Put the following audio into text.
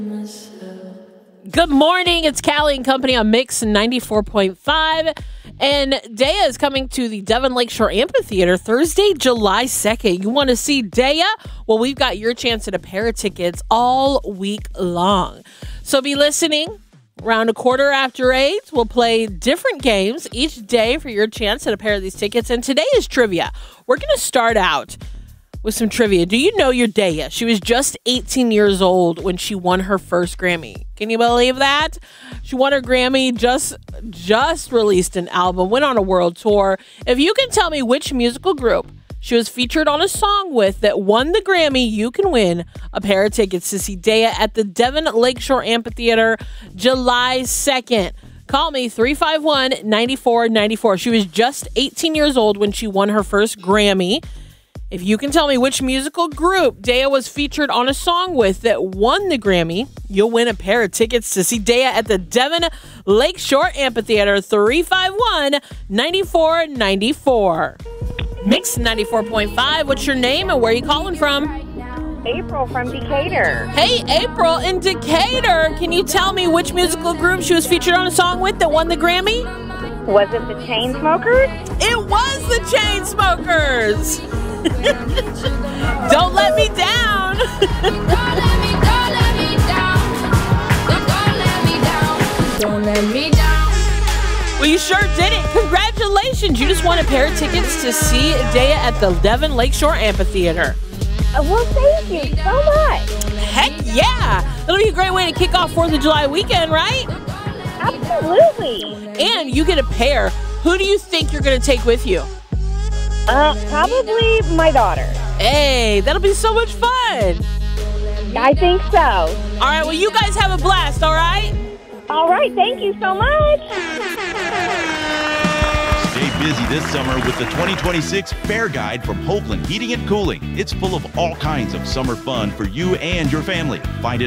Good morning. It's Callie and Company on Mix 94.5. And Daya is coming to the Devon Lakeshore Amphitheater Thursday, July 2nd. You want to see Daya? Well, we've got your chance at a pair of tickets all week long. So be listening. Around 8:15, we'll play different games each day for your chance at a pair of these tickets. And today is trivia. We're going to start out with some trivia. Do you know your Daya? She was just 18 years old when she won her first Grammy. Can you believe that? She won her Grammy, just released an album, went on a world tour. If you can tell me which musical group she was featured on a song with that won the Grammy, you can win a pair of tickets to see Daya at the Devon Lakeshore Amphitheater July 2nd. Call me 351-9494. She was just 18 years old when she won her first Grammy. If you can tell me which musical group Daya was featured on a song with that won the Grammy, you'll win a pair of tickets to see Daya at the Devon Lakeshore Amphitheater, 351-9494. Mix 94.5. What's your name and where are you calling from? April from Decatur. Hey, April in Decatur. Can you tell me which musical group she was featured on a song with that won the Grammy? Was it the Chainsmokers? It was the Chainsmokers. Don't let me down. Don't let me down. Well, you sure did it. Congratulations. You just won a pair of tickets to see Daya at the Devon Lakeshore Amphitheater. Well, thank you so much. Heck yeah. That'll be a great way to kick off 4th of July weekend, right? Absolutely. And you get a pair. Who do you think you're going to take with you? Probably my daughter. Hey, that'll be so much fun. I think so. All right, well, you guys have a blast, all right? All right, thank you so much. Stay busy this summer with the 2026 Fair Guide from Hoagland Heating and Cooling. It's full of all kinds of summer fun for you and your family. Find it